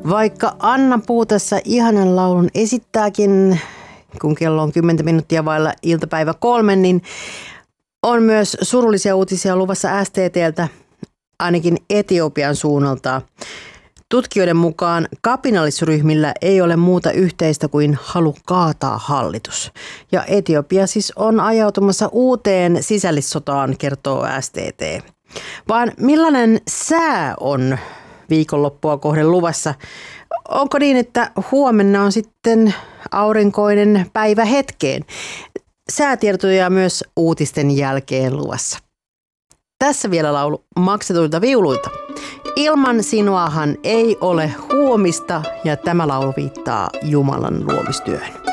Vaikka Anna Puu tässä ihanan laulun esittääkin, kun kello on 10 minuuttia vailla iltapäivä 3, niin on myös surullisia uutisia luvassa STT:ltä, ainakin Etiopian suunnalta. Tutkijoiden mukaan kapinallisryhmillä ei ole muuta yhteistä kuin halu kaataa hallitus. Ja Etiopia siis on ajautumassa uuteen sisällissotaan, kertoo STT. Vaan millainen sää on viikonloppua kohden luvassa? Onko niin, että huomenna on sitten aurinkoinen päivä hetkeen? Säätietoja myös uutisten jälkeen luvassa. Tässä vielä laulu maksetuilta viuluilta. Ilman sinuahan ei ole huomista, ja tämä laulu viittaa Jumalan luomistyöhön.